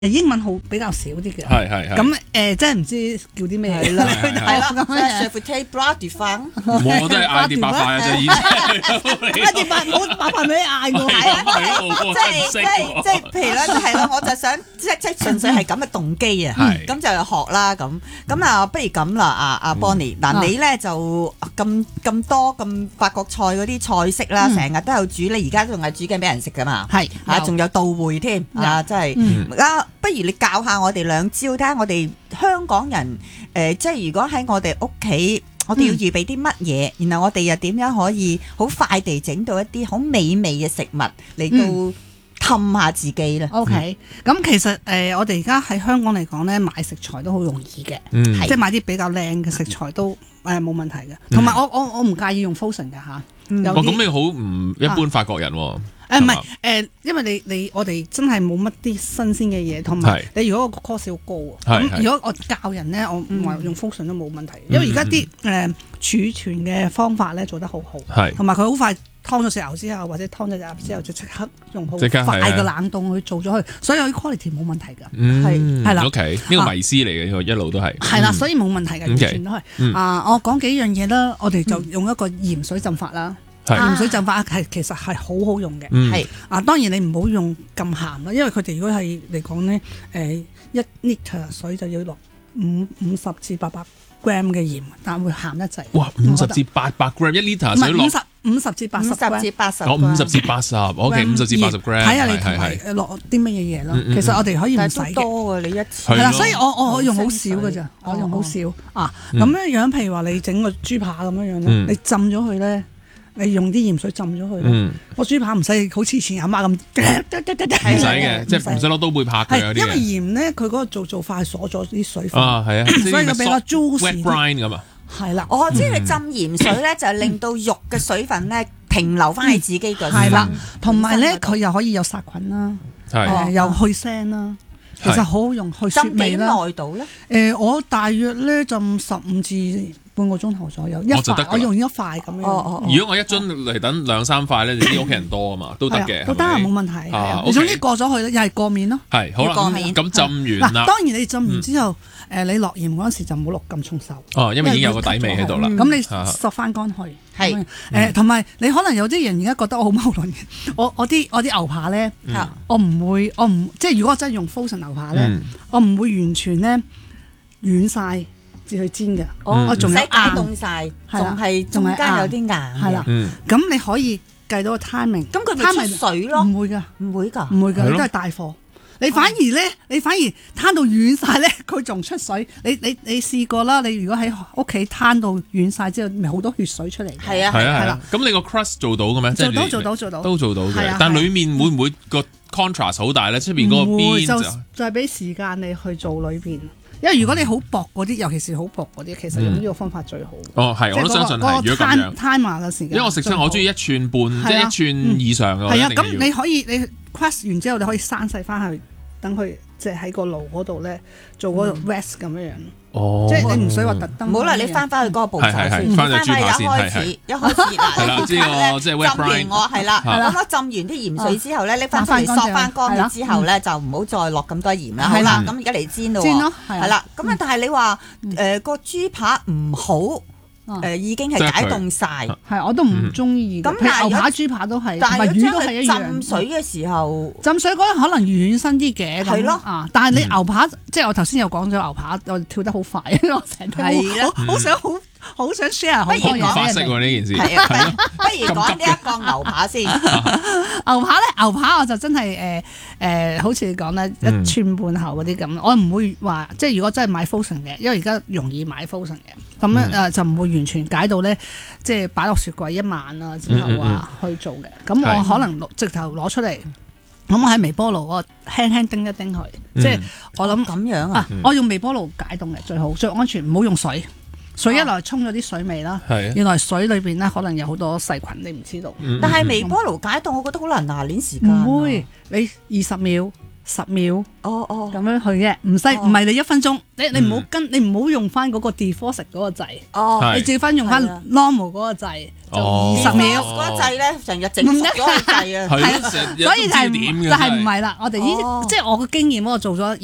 英文好比較少啲嘅。 係。 咁即係唔知叫啲咩啦。 係啦， 咁樣。 Chevrolet Bloody Fun， 我都係嗌啲白塊啊，就以前。 一啲白飯俾你嗌喎。 係啊，即係譬如咧，係咯，我就想即純粹係咁嘅動機啊，咁就學啦咁啊，不如咁啦，阿 Bonnie， 嗱你咧就咁多咁法國菜嗰啲菜式啦，成日都有煮，你而家仲係煮緊俾人食噶嘛？係啊，仲有到會添啊，真係啊，不如你教下我哋兩招，睇下我哋香港人即係如果喺我哋屋企。我哋要預備啲乜嘢，然後我哋又點樣可以好快地整到一啲好美味嘅食物嚟到氹下自己咧 ？OK，咁其實我哋而家喺香港嚟講咧，買食材都好容易嘅，即係買啲比較靚嘅食材都冇問題嘅。同埋我唔介意用 frozen 嘅嚇。 咁你好唔一般法國人喎？ 唔係因為你我哋真係冇乜啲新鮮嘅嘢，同埋你如果個 cost 好高咁如果我教人咧，我唔話用 frozen 都冇問題，因為而家啲儲存嘅方法咧做得好好，同埋佢好快劏咗隻牛之後，或者劏咗隻鴨之後就即刻用好快嘅冷凍去做咗佢，所以佢 quality 冇問題㗎，係啦。 OK， 呢個迷思嚟嘅，一路都係。係啦，所以冇問題嘅，完全都係。我講幾樣嘢啦，我哋就用一個鹽水浸法啦。鹽水浸法其實係好好用嘅，當然你唔好用咁鹹啦，因為佢哋如果係嚟講咧，1 litre 水就要落50至800 gram 嘅鹽，但會鹹得滯。哇 ，50至800 gram 1 litre 水落 50至80 gram。 50至80 ，OK， 50至80 gram。 睇下你同埋落啲乜嘢嘢咯。其實我哋可以唔使嘅。 多啊，你一次。 係啦，所以我用好少㗎咋，我用好少咁樣譬如話你整個豬扒咁樣咧，你浸咗佢咧。你用啲鹽水浸咗佢，個豬扒唔使好似以前阿媽咁，唔使嘅，即係唔使攞刀背拍嘅嗰啲。 因為鹽咧，佢嗰個做法係鎖咗啲水分， 係啊， 所以佢比較 juicy 咁啊。 係啦，我知你浸鹽水咧，就令到肉嘅水分咧停留翻喺自己度。係啦， 同埋咧佢又可以有殺菌啦，又去腥啦，其實好好用，去雪味啦。 浸幾耐到咧？ 我大約咧浸15至半個鐘頭左右，我用一塊咁樣。 如果我一樽嚟等2-3塊咧，你啲屋企人多啊嘛，都得嘅。 都得冇問題。你總之過咗去咧，又係過面咯。 係好啦，咁浸完啦。 當然你浸完之後，你落鹽嗰陣時就唔好落咁重手。 因為已經有個底味喺度啦。 咁你索翻乾去。係同埋你可能有啲人而家覺得我好矛盾嘅，我啲牛扒咧，我唔即係如果我真係用 frozen 牛扒咧，我唔會完全咧軟晒。去煎嘅，我仲有解凍晒，仲係中間有啲硬， 係啦。咁你可以計到個 timing， 咁佢咪出水咯？唔會㗎， 你都係大貨。你反而攤到軟晒咧，佢仲出水。你試過啦？你如果喺屋企攤到軟晒之後，咪好多血水出嚟。 係啊， 係啦。咁你個 crust 做到嘅咩？ 做到， 都做到嘅。但係裡面會唔會個 contrast 好大咧？出邊嗰個邊就係俾時間你去做裏邊。因為如果你好薄嗰啲，尤其是好薄嗰啲，其實用呢個方法最好。 係，我都相信係。如果咁樣 ，timer 嘅時間。 因為我食親，我中意1寸半，即係1寸以上嘅。 係啊，咁你可以你 crust 完之後，你可以生細翻去，等佢即係喺個爐嗰度咧做嗰個 rest 咁樣樣。即係你唔使話特登。 唔好啦，你翻返去嗰個步驟先。 翻去豬扒先。 一開始嗱， 係啦，即係 wet brine。 浸完係啦，咁我浸完啲鹽水之後咧，拎翻嚟索翻乾咗之後咧，就唔好再落咁多鹽啦。好啦，咁而家嚟煎咯。煎咯，係啦。咁啊，但係你話個豬扒唔好。已經係解凍晒， 係我都唔中意。咁牛扒、豬扒都係， 但係魚都係一樣。 浸水嘅時候， 浸水嗰陣可能軟身啲嘅， 係咯。 但係你牛扒，即係我頭先又講咗牛扒，我跳得好快，我成日好想 share 好多嘢。 花式喎呢件事， 不如講呢一個牛扒先。 牛扒我就真係好似你講咧1寸半厚嗰啲咁，我唔會話即係如果真係買 frozen 嘅，因為而家容易買 frozen 嘅，咁咧就唔會完全解到咧，即係擺落雪櫃1晚啊之後去做嘅。咁我可能直頭攞出嚟，咁我喺微波爐我輕輕叮一叮佢，即係我諗咁樣啊。 我用微波爐解凍嘅最好，最安全，唔好用水。水一來沖咗啲水味啦，原來水裏邊咧可能有好多細菌，你唔知道。 但係微波爐解凍，我覺得好難拿捏時間。 唔會，你20秒 10秒， 咁樣去嘅，唔係你1分鐘，你唔好你唔好用翻嗰個 default 嗰個掣，你照翻用翻 normal 嗰個掣，就20秒嗰個掣咧，成日整熟嗰個掣啊， 所以就係唔係啦，我哋即係我嘅經驗，我做咗